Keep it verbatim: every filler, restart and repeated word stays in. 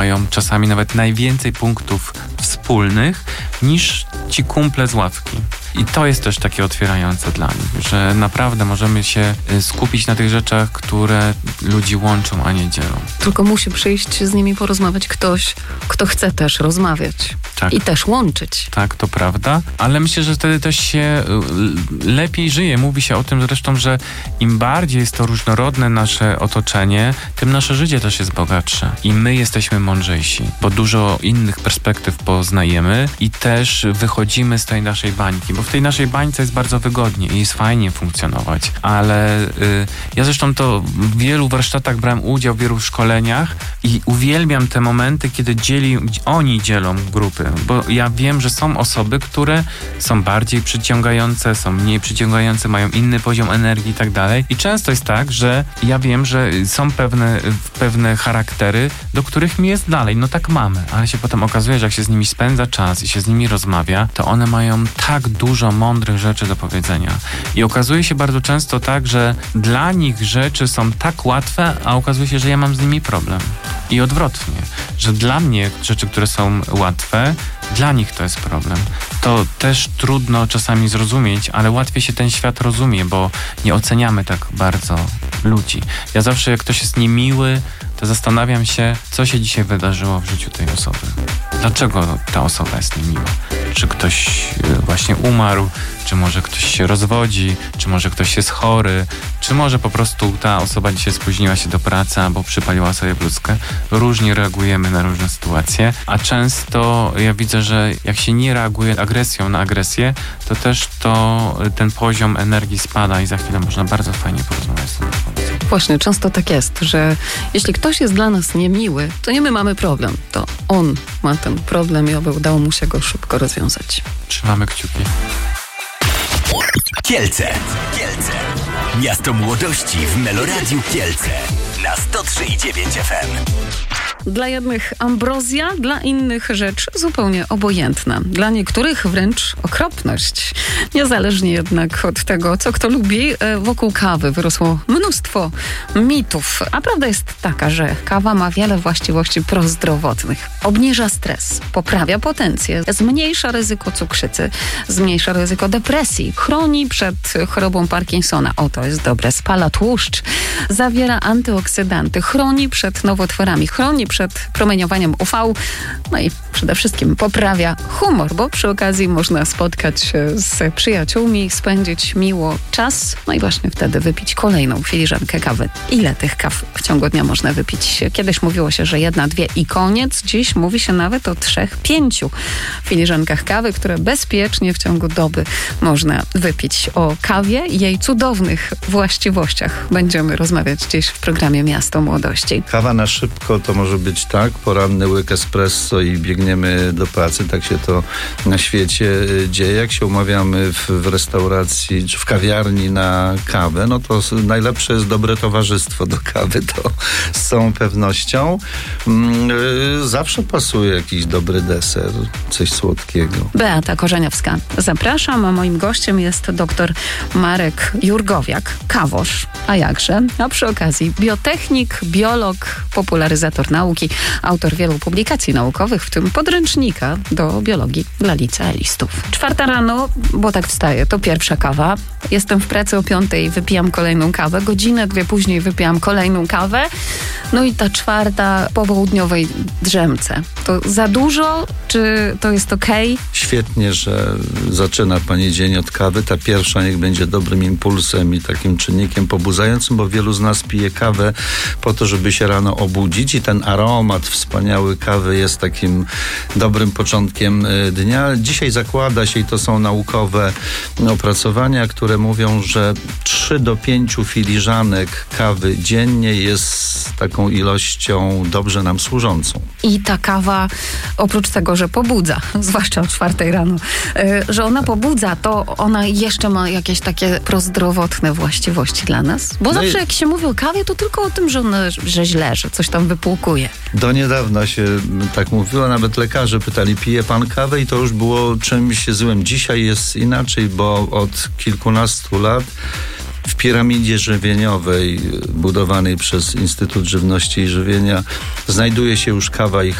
Mają czasami nawet najwięcej punktów wspólnych niż ci kumple z ławki. I to jest też takie otwierające dla nich, że naprawdę możemy się skupić na tych rzeczach, które ludzi łączą, a nie dzielą. Tylko musi przyjść z nimi porozmawiać ktoś, kto chce też rozmawiać. Tak. I też łączyć. Tak, to prawda, ale myślę, że wtedy też się lepiej żyje. Mówi się o tym zresztą, że im bardziej jest to różnorodne nasze otoczenie, tym nasze życie też jest bogatsze. I my jesteśmy mądrzejsi, bo dużo innych perspektyw poznajemy i też wychodzimy z tej naszej bańki, bo w tej naszej bańce jest bardzo wygodnie i jest fajnie funkcjonować, ale y, ja zresztą to w wielu warsztatach brałem udział, w wielu szkoleniach i uwielbiam te momenty, kiedy dzieli, oni dzielą grupy, bo ja wiem, że są osoby, które są bardziej przyciągające, są mniej przyciągające, mają inny poziom energii i tak dalej. I często jest tak, że ja wiem, że są pewne, pewne charaktery, do których mi jest dalej. No tak mamy, ale się potem okazuje, że jak się z nimi spędza czas i się z nimi rozmawia, to one mają tak dużo mądrych rzeczy do powiedzenia. I okazuje się bardzo często tak, że dla nich rzeczy są tak łatwe, a okazuje się, że ja mam z nimi problem. I odwrotnie, że dla mnie rzeczy, które są łatwe, dla nich to jest problem. To też trudno czasami zrozumieć, ale łatwiej się ten świat rozumie, bo nie oceniamy tak bardzo ludzi. Ja zawsze, jak ktoś jest niemiły, to zastanawiam się, co się dzisiaj wydarzyło w życiu tej osoby. Dlaczego ta osoba jest niemiła? Czy ktoś właśnie umarł, czy może ktoś się rozwodzi, czy może ktoś jest chory, czy może po prostu ta osoba dzisiaj spóźniła się do pracy albo przypaliła sobie bluzkę. Różnie reagujemy na różne sytuacje, a często ja widzę, że jak się nie reaguje agresją na agresję, to też to ten poziom energii spada i za chwilę można bardzo fajnie porozmawiać z tym. Właśnie, często tak jest, że jeśli ktoś jest dla nas niemiły, to nie my mamy problem, to on ma ten problem i oby udało mu się go szybko rozwiązać. Trzymamy kciuki. Kielce. Kielce. Miasto młodości w Meloradiu Kielce. Na sto trzy i dziewięć F M. Dla jednych ambrozja, dla innych rzecz zupełnie obojętna. Dla niektórych wręcz okropność. Niezależnie jednak od tego, co kto lubi, wokół kawy wyrosło mnóstwo mitów. A prawda jest taka, że kawa ma wiele właściwości prozdrowotnych. Obniża stres, poprawia potencję, zmniejsza ryzyko cukrzycy, zmniejsza ryzyko depresji, chroni przed chorobą Parkinsona. O, to jest dobre. Spala tłuszcz, zawiera antyoksydanty, chroni przed nowotworami, chroni przed promieniowaniem U V, no i przede wszystkim poprawia humor, bo przy okazji można spotkać się z przyjaciółmi, spędzić miło czas, no i właśnie wtedy wypić kolejną filiżankę kawy. Ile tych kaw w ciągu dnia można wypić? Kiedyś mówiło się, że jedna, dwie i koniec. Dziś mówi się nawet o trzech, pięciu filiżankach kawy, które bezpiecznie w ciągu doby można wypić. O kawie i jej cudownych właściwościach będziemy rozmawiać dziś w programie Miasto Młodości. Kawa na szybko to może być tak, poranny łyk espresso i biegniemy do pracy, tak się to na świecie dzieje. Jak się umawiamy w, w restauracji czy w kawiarni na kawę, no to najlepsze jest dobre towarzystwo do kawy, to z całą pewnością. Yy, zawsze pasuje jakiś dobry deser, coś słodkiego. Beata Korzeniowska, zapraszam, a moim gościem jest dr Marek Jurgowiak, kawosz, a jakże, a przy okazji biotechnik, biolog, popularyzator nauki, autor wielu publikacji naukowych, w tym podręcznika do biologii dla licealistów. Czwarta rano, bo tak wstaję, to pierwsza kawa. Jestem w pracy o piątej, wypijam kolejną kawę. Godzinę, dwie później wypijam kolejną kawę. No i ta czwarta po południowej drzemce. To za dużo, czy to jest okej? Okay? Świetnie, że zaczyna pani dzień od kawy. Ta pierwsza niech będzie dobrym impulsem i takim czynnikiem pobudzającym, bo wielu z nas pije kawę po to, żeby się rano obudzić i ten aromat wspaniały kawy jest takim dobrym początkiem dnia. Dzisiaj zakłada się, i to są naukowe opracowania, które mówią, że trzy do pięciu filiżanek kawy dziennie jest taką ilością dobrze nam służącą. I ta kawa, oprócz tego, że pobudza, zwłaszcza o czwartej rano, że ona pobudza, to ona jeszcze ma jakieś takie prozdrowotne właściwości dla nas? Bo no zawsze i... jak się mówi o kawie, to tylko o tym, że ona że źle, że coś tam wypłukuje. Do niedawna się tak mówiło, nawet lekarze pytali, pije pan kawę? I to już było czymś złym. Dzisiaj jest inaczej, bo od kilkunastu lat W piramidzie żywieniowej budowanej przez Instytut Żywności i Żywienia znajduje się już kawa i